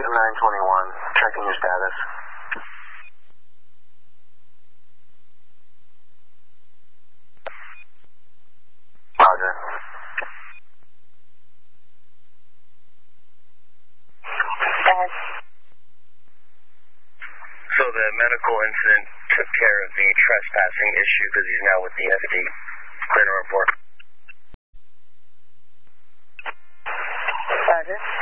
921, checking your status. Roger. So the medical incident took care of the trespassing issue because he's now with the FD. Clear to report. Roger.